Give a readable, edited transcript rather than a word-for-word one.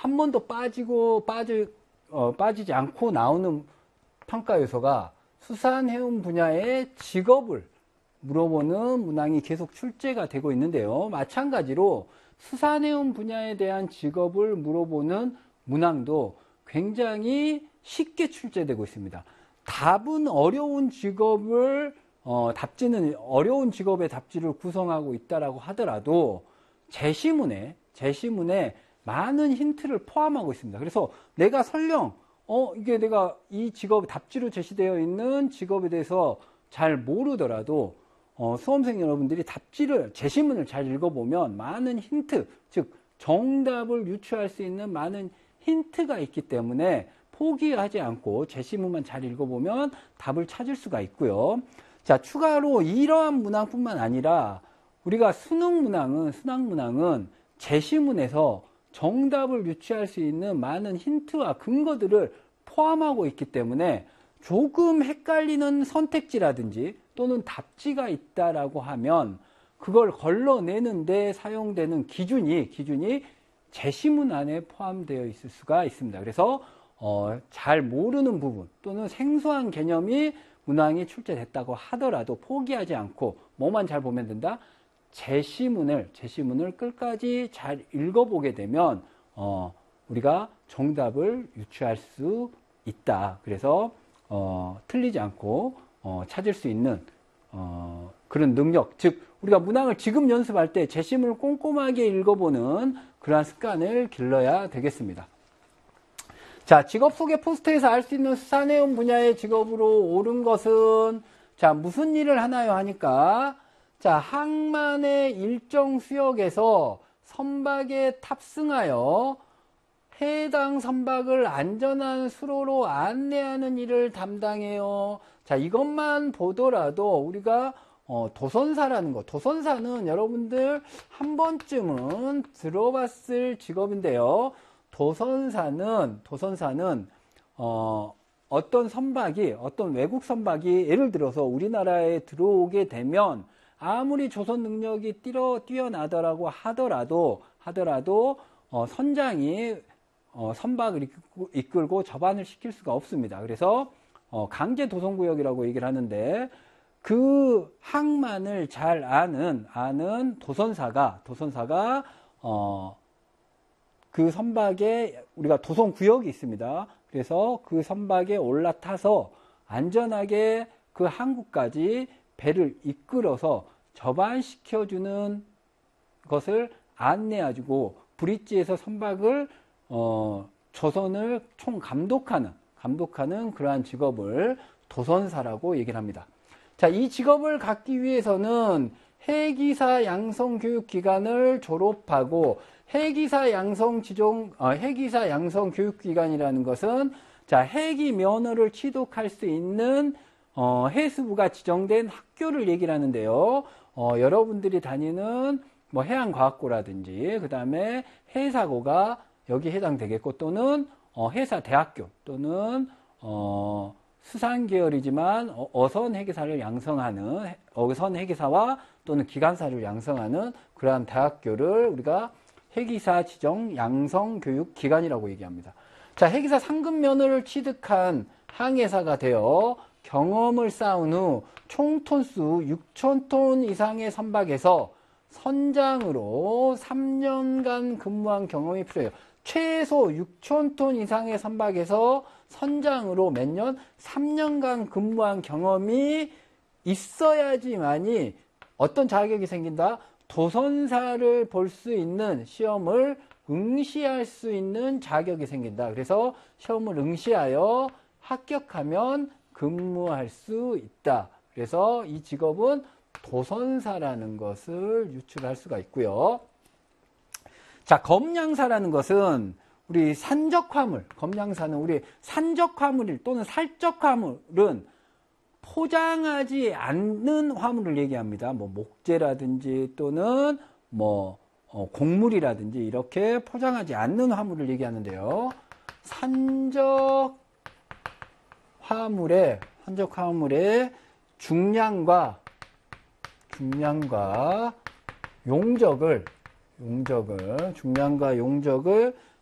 한 번도 빠지지 않고 나오는 평가 요소가 수산해운 분야의 직업을 물어보는 문항이 계속 출제가 되고 있는데요. 마찬가지로 수산해운 분야에 대한 직업을 물어보는 문항도 굉장히 쉽게 출제되고 있습니다. 답은 어려운 직업의 답지를 구성하고 있다라고 하더라도 제시문에 많은 힌트를 포함하고 있습니다. 그래서 내가 설령 이게 내가 이 직업 답지로 제시되어 있는 직업에 대해서 잘 모르더라도 수험생 여러분들이 제시문을 잘 읽어보면 많은 힌트, 즉 정답을 유추할 수 있는 많은 힌트가 있기 때문에 포기하지 않고 제시문만 잘 읽어보면 답을 찾을 수가 있고요. 자, 추가로 이러한 문항뿐만 아니라 우리가 수능 문항은 제시문에서 정답을 유추할 수 있는 많은 힌트와 근거들을 포함하고 있기 때문에 조금 헷갈리는 선택지라든지 또는 답지가 있다라고 하면 그걸 걸러내는 데 사용되는 기준이 제시문 안에 포함되어 있을 수가 있습니다. 그래서 잘 모르는 부분 또는 생소한 개념이 문항이 출제됐다고 하더라도 포기하지 않고 뭐만 잘 보면 된다? 제시문을 끝까지 잘 읽어보게 되면 우리가 정답을 유추할 수 있다. 그래서 틀리지 않고 찾을 수 있는 그런 능력, 즉 우리가 문항을 지금 연습할 때 제시문을 꼼꼼하게 읽어보는 그러한 습관을 길러야 되겠습니다. 자, 직업 소개 포스터에서 알 수 있는 수산해운 분야의 직업으로 옳은 것은 자, 무슨 일을 하나요 하니까 자, 항만의 일정 수역에서 선박에 탑승하여 해당 선박을 안전한 수로로 안내하는 일을 담당해요. 자, 이것만 보더라도 우리가 도선사라는 거, 도선사는 여러분들 한 번쯤은 들어봤을 직업인데요. 도선사는 어떤 외국 선박이 예를 들어서 우리나라에 들어오게 되면 아무리 조선 능력이 뛰어나더라고 하더라도 선장이 선박을 이끌고 접안을 시킬 수가 없습니다. 그래서 강제 도선구역이라고 얘기를 하는데 그 항만을 잘 아는 도선사가 그 선박에 우리가 도선구역이 있습니다. 그래서 그 선박에 올라타서 안전하게 그 항구까지 배를 이끌어서 접안시켜주는 것을 안내해주고 브릿지에서 선박을 조선을 총 감독하는 그러한 직업을 도선사라고 얘기를 합니다. 자, 이 직업을 갖기 위해서는 해기사 양성교육기관을 졸업하고 해기사 양성교육기관이라는 것은 자, 해기 면허를 취득할 수 있는 해수부가 지정된 학교를 얘기를 하는데요. 여러분들이 다니는 뭐 해양과학고라든지 그 다음에 해사고가 여기 해당되겠고 또는 해사대학교 또는 수산계열이지만 어선 해기사를 양성하는 어선 해기사와 또는 기관사를 양성하는 그러한 대학교를 우리가 해기사 지정 양성교육기관이라고 얘기합니다. 자, 해기사 상급 면허를 취득한 항해사가 되어 경험을 쌓은 후 총 톤수 6,000톤 이상의 선박에서 선장으로 3년간 근무한 경험이 필요해요. 최소 6,000톤 이상의 선박에서 선장으로 몇 년? 3년간 근무한 경험이 있어야지만이 어떤 자격이 생긴다? 도선사를 볼 수 있는 시험을 응시할 수 있는 자격이 생긴다. 그래서 시험을 응시하여 합격하면 근무할 수 있다. 그래서 이 직업은 도선사라는 것을 유출할 수가 있고요. 자, 검량사라는 것은 우리 검량사는 우리 산적화물 또는 살적화물은 포장하지 않는 화물을 얘기합니다. 뭐 목재라든지 또는 뭐 곡물이라든지 이렇게 포장하지 않는 화물을 얘기하는데요. 산적화물의 중량과 용적을